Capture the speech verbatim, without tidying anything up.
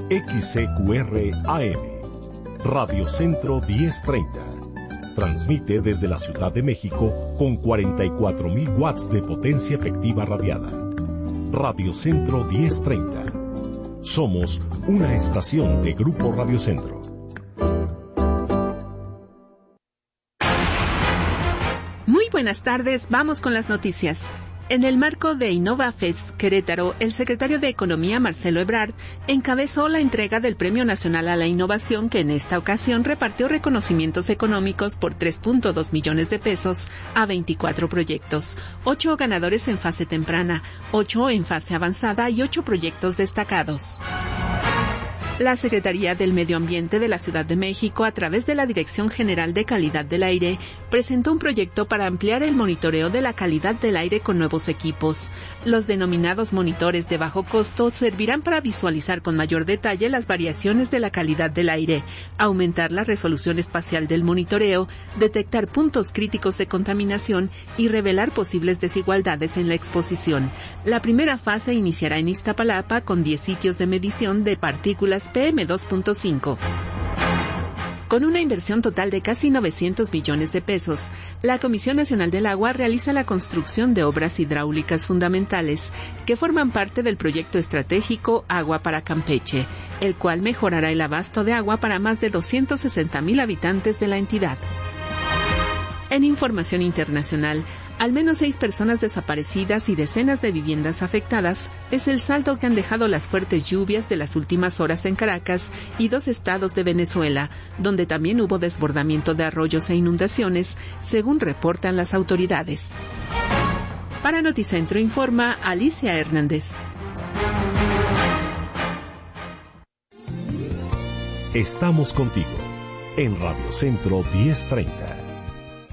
X C Q R A M, Radio Centro diez treinta. Transmite desde la Ciudad de México con cuarenta y cuatro mil watts de potencia efectiva radiada. Radio Centro diez treinta. Somos una estación de Grupo Radio Centro. Muy buenas tardes, vamos con las noticias. En el marco de InnovaFest Querétaro, el secretario de Economía, Marcelo Ebrard, encabezó la entrega del Premio Nacional a la Innovación, que en esta ocasión repartió reconocimientos económicos por tres punto dos millones de pesos a veinticuatro proyectos, ocho ganadores en fase temprana, ocho en fase avanzada y ocho proyectos destacados. La Secretaría del Medio Ambiente de la Ciudad de México, a través de la Dirección General de Calidad del Aire, presentó un proyecto para ampliar el monitoreo de la calidad del aire con nuevos equipos. Los denominados monitores de bajo costo servirán para visualizar con mayor detalle las variaciones de la calidad del aire, aumentar la resolución espacial del monitoreo, detectar puntos críticos de contaminación y revelar posibles desigualdades en la exposición. La primera fase iniciará en Iztapalapa con diez sitios de medición de partículas P M dos punto cinco. Con una inversión total de casi novecientos millones de pesos, la Comisión Nacional del Agua realiza la construcción de obras hidráulicas fundamentales que forman parte del proyecto estratégico Agua para Campeche, el cual mejorará el abasto de agua para más de doscientos sesenta mil habitantes de la entidad. En información internacional, al menos seis personas desaparecidas y decenas de viviendas afectadas es el saldo que han dejado las fuertes lluvias de las últimas horas en Caracas y dos estados de Venezuela, donde también hubo desbordamiento de arroyos e inundaciones, según reportan las autoridades. Para Noticentro informa Alicia Hernández. Estamos contigo en Radio Centro diez treinta.